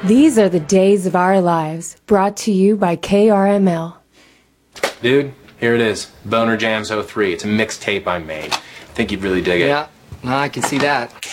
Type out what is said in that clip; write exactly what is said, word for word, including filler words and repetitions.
These are the days of our lives, brought to you by K R M L. Dude, here it is. Boner Jams oh three. It's a mixtape I made. I think you'd really dig it. Yeah, no, I can see that.